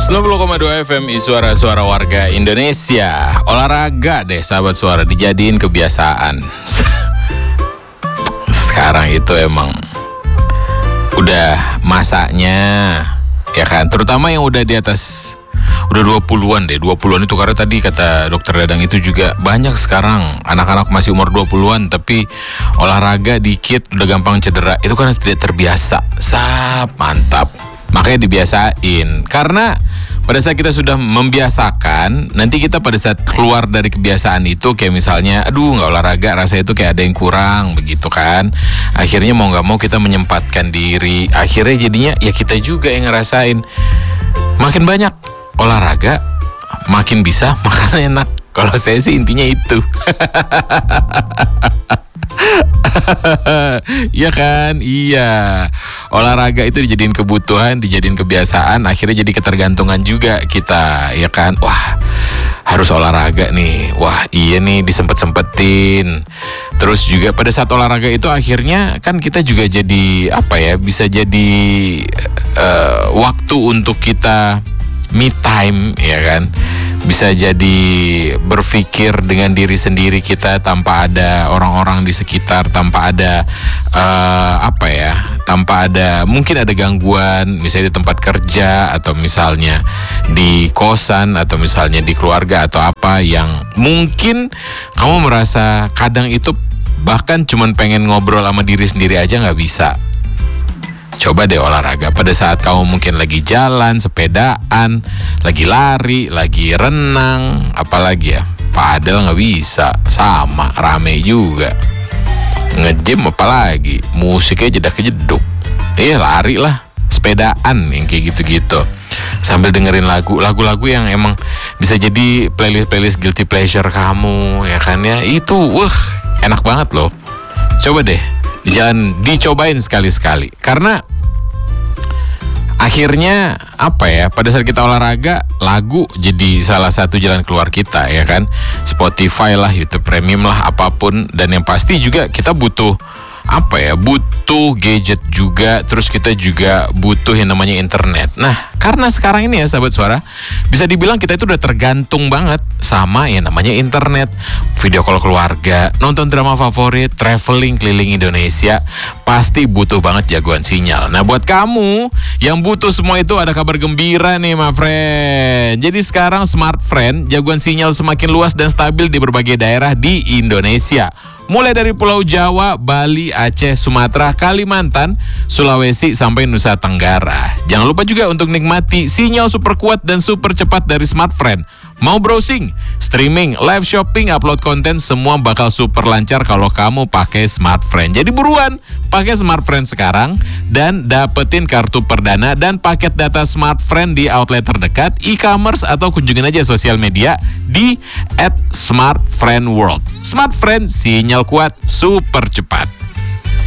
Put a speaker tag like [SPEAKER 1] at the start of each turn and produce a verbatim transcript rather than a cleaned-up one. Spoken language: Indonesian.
[SPEAKER 1] sembilan puluh koma dua F M Suara-suara warga Indonesia. Olahraga deh sahabat suara, dijadiin kebiasaan. Sekarang itu emang udah masanya, ya kan, terutama yang udah di atas udah dua puluhan deh, dua puluhan itu, karena tadi kata dokter Dadang itu juga banyak sekarang anak-anak masih umur dua puluhan tapi olahraga dikit udah gampang cedera. Itu karena tidak terbiasa. Sap, mantap. Makanya dibiasain. Karena pada saat kita sudah membiasakan, nanti kita pada saat keluar dari kebiasaan itu, kayak misalnya, aduh nggak olahraga, rasanya itu kayak ada yang kurang, begitu kan. Akhirnya mau nggak mau kita menyempatkan diri. Akhirnya jadinya ya kita juga yang ngerasain. Makin banyak olahraga, makin bisa makan enak. Kalau saya sih intinya itu. Iya kan? Iya. Olahraga itu dijadiin kebutuhan, dijadiin kebiasaan, akhirnya jadi ketergantungan juga kita, ya kan? Wah, harus olahraga nih. Wah, iya nih, disempet-sempetin. Terus juga pada saat olahraga itu akhirnya kan kita juga jadi apa ya? Bisa jadi uh, waktu untuk kita me time, ya kan? Bisa jadi berpikir dengan diri sendiri kita tanpa ada orang-orang di sekitar, tanpa ada uh, apa ya, tanpa ada mungkin ada gangguan, misalnya di tempat kerja atau misalnya di kosan atau misalnya di keluarga atau apa yang mungkin kamu merasa kadang itu bahkan cuman pengen ngobrol sama diri sendiri aja nggak bisa. Coba deh olahraga pada saat kamu mungkin lagi jalan, sepedaan, lagi lari, lagi renang, apalagi ya, padel nggak bisa, sama rame juga. Nge-gym apalagi, musiknya jedak-jeduk. Iya, lari lah, sepedaan yang kayak gitu-gitu. Sambil dengerin lagu, lagu-lagu yang emang bisa jadi playlist-playlist guilty pleasure kamu, ya kan ya. Itu, wah, enak banget loh. Coba deh, jangan dicobain sekali-sekali. Karena akhirnya apa ya, pada saat kita olahraga, lagu jadi salah satu jalan keluar kita, ya kan. Spotify lah, YouTube Premium lah, apapun. Dan yang pasti juga kita butuh apa ya, butuh gadget juga. Terus kita juga butuh yang namanya internet. Nah, karena sekarang ini ya sahabat suara, bisa dibilang kita itu udah tergantung banget sama yang namanya internet. Video call keluarga, nonton drama favorit, traveling keliling Indonesia, pasti butuh banget jagoan sinyal. Nah, buat kamu yang butuh semua itu, ada kabar gembira nih my friend. Jadi sekarang Smartfren jagoan sinyal semakin luas dan stabil di berbagai daerah di Indonesia. Mulai dari Pulau Jawa, Bali, Aceh, Sumatera, Kalimantan, Sulawesi, sampai Nusa Tenggara. Jangan lupa juga untuk nikmati sinyal super kuat dan super cepat dari Smartfren. Mau browsing, streaming, live shopping, upload konten, semua bakal super lancar kalau kamu pakai Smartfren. Jadi buruan, pakai Smartfren sekarang dan dapetin kartu perdana dan paket data Smartfren di outlet terdekat, e-commerce, atau kunjungin aja sosial media di at smartfriendworld. Smartfren, sinyal kuat, super cepat.